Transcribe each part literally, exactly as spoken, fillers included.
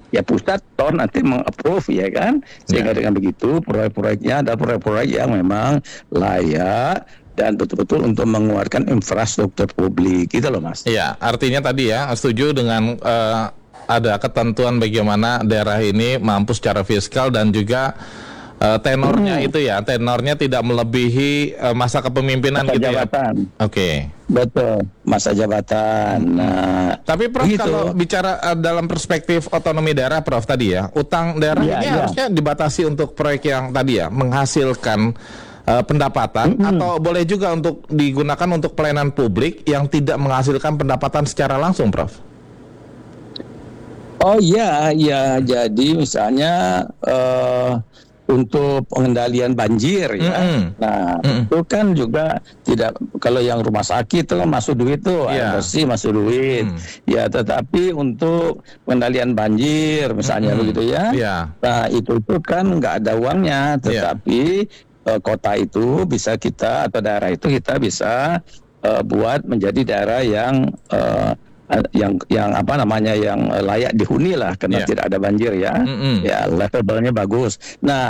ya pusat toh nanti meng-approve ya kan, sehingga yeah. dengan begitu proyek-proyeknya ada proyek-proyek yang memang layak dan betul-betul untuk mengeluarkan infrastruktur publik, gitu loh Mas. Iya, artinya tadi ya setuju dengan uh, ada ketentuan bagaimana daerah ini mampu secara fiskal dan juga Uh, tenornya hmm. itu ya, tenornya tidak melebihi uh, masa kepemimpinan masa gitu jabatan. ya. Oke. Okay. Betul, masa jabatan. Hmm. Nah, tapi Prof gitu. Kalau bicara uh, dalam perspektif otonomi daerah, Prof tadi ya, utang daerah ya, ini ya. harusnya dibatasi untuk proyek yang tadi ya menghasilkan uh, pendapatan, hmm. atau boleh juga untuk digunakan untuk pelayanan publik yang tidak menghasilkan pendapatan secara langsung, Prof. Oh iya, ya jadi misalnya uh, untuk pengendalian banjir ya, mm-hmm. nah mm-hmm. itu kan juga tidak, kalau yang rumah sakit itu kan masuk duit tuh, yeah. air bersih masuk duit, mm. ya tetapi untuk pengendalian banjir misalnya mm-hmm. begitu ya, yeah. nah itu tuh kan nggak ada uangnya, tetapi yeah. uh, kota itu bisa kita atau daerah itu kita bisa uh, buat menjadi daerah yang uh, yang yang apa namanya yang layak dihuni lah karena yeah. tidak ada banjir ya, mm-hmm. ya levelnya bagus. Nah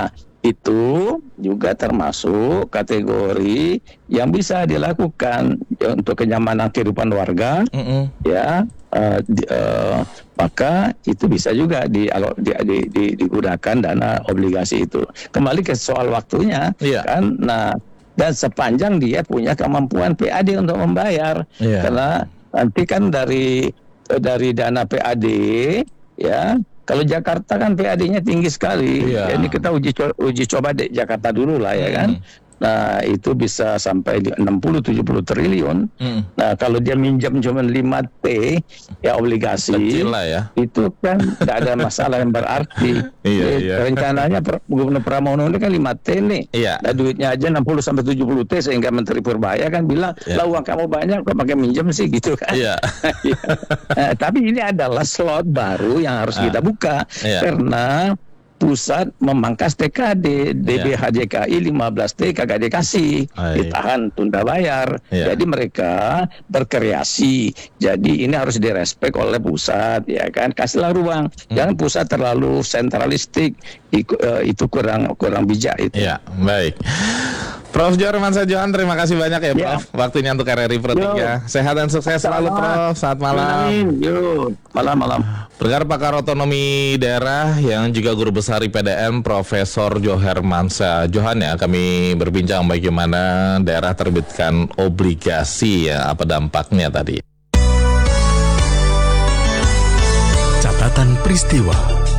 itu juga termasuk kategori yang bisa dilakukan ya, untuk kenyamanan kehidupan warga, mm-hmm. ya uh, di, uh, maka itu bisa juga di, di, di, di, digunakan dana obligasi itu. Kembali ke soal waktunya, yeah. kan, nah dan sepanjang dia punya kemampuan P A D untuk membayar, yeah. karena nanti kan dari dari dana P A D ya, kalau Jakarta kan P A D-nya tinggi sekali, yeah. ya, ini kita uji co- uji coba di Jakarta dulu lah ya kan. Hmm. Nah itu bisa sampai enam puluh tujuh puluh triliun. Hmm. Nah kalau dia minjam cuma lima T ya obligasi, kecil lah ya. Itu kan tidak ada masalah yang berarti. Iya, Jadi, iya. rencananya Gubernur Pramono ini kan lima T nih. Iya. Nah duitnya aja enam puluh sampai tujuh puluh T, sehingga Menteri Purbaya kan bilang, iya. lah uang kamu banyak kok pakai minjem sih gitu kan. Iya. Nah, tapi ini adalah slot baru yang harus ah. kita buka, iya. karena pusat memangkas T K D, D B H J K I lima belas T kagak dikasih, Ay. ditahan tunda bayar. Yeah. Jadi mereka berkreasi. Jadi ini harus direspek oleh pusat, ya kan? Kasihlah ruang. Hmm. Jangan pusat terlalu sentralistik, itu, uh, itu kurang kurang bijak itu. Ya, baik. Prof Johar Mansyah Johan, terima kasih banyak ya, Prof. Ya. Waktunya untuk R R I Pro tiga. Sehat dan sukses selalu, Prof. Selamat malam. Yo, malam-malam. Pendengar pakar otonomi daerah yang juga guru besar I P D N, Profesor Johar Mansyah Johan ya, kami berbincang bagaimana daerah terbitkan obligasi ya, apa dampaknya tadi. Catatan peristiwa.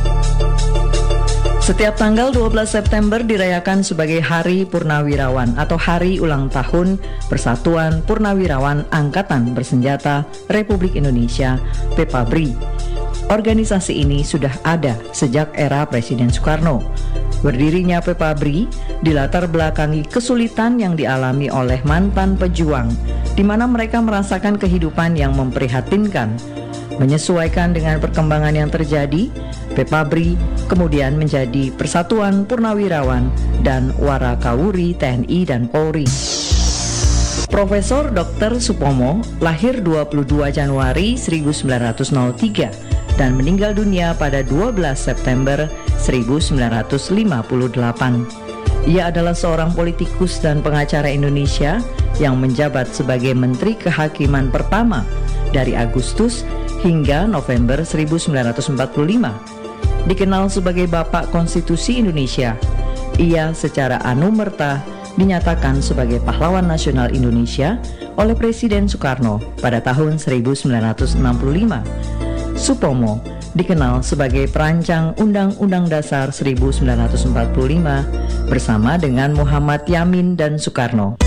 Setiap tanggal dua belas September dirayakan sebagai Hari Purnawirawan atau Hari Ulang Tahun Persatuan Purnawirawan Angkatan Bersenjata Republik Indonesia P P A B R I. Organisasi ini sudah ada sejak era Presiden Soekarno. Berdirinya P P A B R I dilatar belakangi kesulitan yang dialami oleh mantan pejuang, di mana mereka merasakan kehidupan yang memprihatinkan. Menyesuaikan dengan perkembangan yang terjadi, P P A B R I kemudian menjadi Persatuan Purnawirawan dan Warakawuri T N I dan Polri. Profesor Doktor Supomo lahir dua puluh dua Januari seribu sembilan ratus tiga dan meninggal dunia pada dua belas September seribu sembilan ratus lima puluh delapan. Ia adalah seorang politikus dan pengacara Indonesia yang menjabat sebagai Menteri Kehakiman pertama dari Agustus hingga November seribu sembilan ratus empat puluh lima. Dikenal sebagai Bapak Konstitusi Indonesia, ia secara anumerta dinyatakan sebagai pahlawan nasional Indonesia oleh Presiden Soekarno pada tahun seribu sembilan ratus enam puluh lima. Supomo dikenal sebagai perancang Undang-Undang Dasar seribu sembilan ratus empat puluh lima bersama dengan Muhammad Yamin dan Soekarno.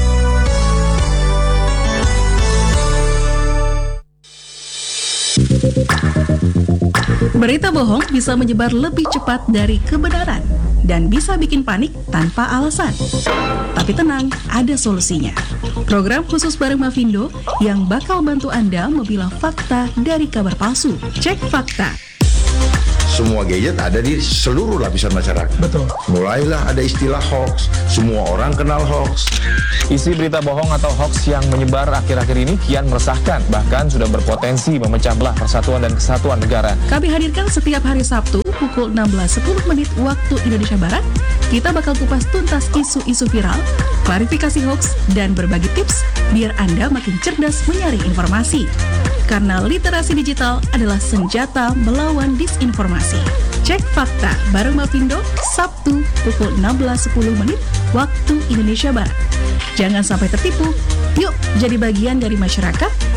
Berita bohong bisa menyebar lebih cepat dari kebenaran dan bisa bikin panik tanpa alasan. Tapi tenang, ada solusinya. Program khusus bareng Mavindo yang bakal bantu Anda memilah fakta dari kabar palsu. Cek fakta. Semua gadget ada di seluruh lapisan masyarakat. Betul. Mulailah ada istilah hoax. Semua orang kenal hoax. Isi berita bohong atau hoax yang menyebar akhir-akhir ini kian meresahkan, bahkan sudah berpotensi memecah belah persatuan dan kesatuan negara. Kami hadirkan setiap hari Sabtu pukul enam belas sepuluh menit waktu Indonesia Barat, kita bakal kupas tuntas isu-isu viral, klarifikasi hoax, dan berbagi tips biar Anda makin cerdas menyaring informasi. Karena literasi digital adalah senjata melawan disinformasi. Cek fakta bareng Mavindo, Sabtu pukul enam belas sepuluh menit waktu Indonesia Barat. Jangan sampai tertipu, yuk jadi bagian dari masyarakat